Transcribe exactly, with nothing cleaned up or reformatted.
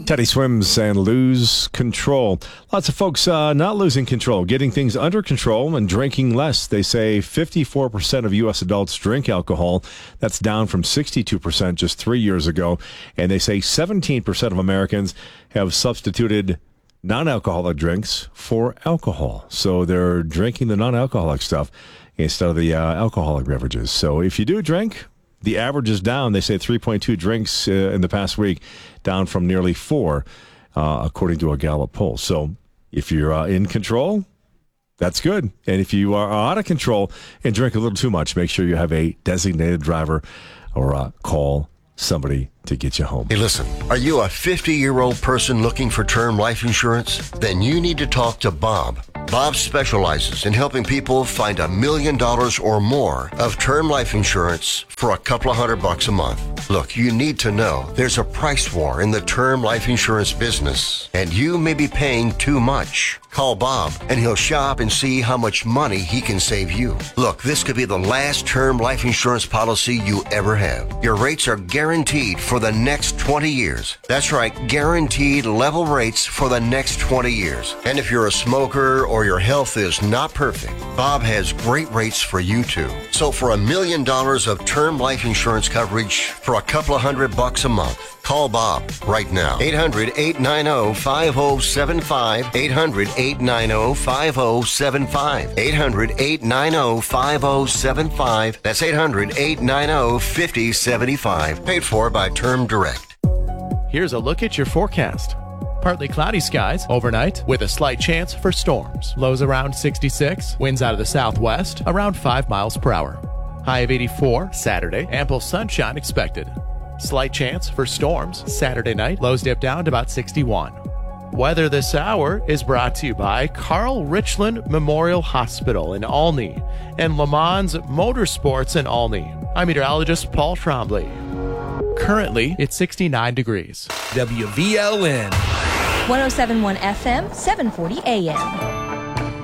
Teddy Swims and Lose Control. Lots of folks uh, not losing control, getting things under control and drinking less. They say fifty-four percent of U S adults drink alcohol. That's down from sixty-two percent just three years ago. And they say seventeen percent of Americans have substituted non-alcoholic drinks for alcohol. So they're drinking the non-alcoholic stuff instead of the uh, alcoholic beverages. So if you do drink, the average is down. They say three point two drinks uh, in the past week, down from nearly four, uh, according to a Gallup poll. So if you're uh, in control, that's good. And if you are out of control and drink a little too much, make sure you have a designated driver or uh, call somebody to get you home. Hey, listen, are you a fifty-year-old person looking for term life insurance? Then you need to talk to Bob. Bob specializes in helping people find a million dollars or more of term life insurance for a couple of hundred bucks a month. Look, you need to know there's a price war in the term life insurance business, and you may be paying too much. Call Bob, and he'll shop and see how much money he can save you. Look, this could be the last term life insurance policy you ever have. Your rates are guaranteed for the next twenty years. That's right, guaranteed level rates for the next twenty years. And if you're a smoker or your health is not perfect, Bob has great rates for you too. So for a million dollars of term life insurance coverage for a couple of hundred bucks a month, call Bob right now. eight hundred, eight nine zero, five zero seven five. eight hundred, eight nine zero, five zero seven five. eight hundred, eight nine zero, five zero seven five. That's eight hundred, eight nine zero, five zero seven five. Paid for by Term Direct. Here's a look at your forecast. Partly cloudy skies overnight with a slight chance for storms. Lows around sixty-six. Winds out of the southwest around five miles per hour. High of eighty-four Saturday. Ample sunshine expected. Slight chance for storms Saturday night. Lows dip down to about sixty-one. Weather this hour is brought to you by Carl Richland Memorial Hospital in Olney and Le Mans Motorsports in Olney. I'm meteorologist Paul Trombley. Currently, it's sixty-nine degrees. W V L N one oh seven point one F M, seven forty A M.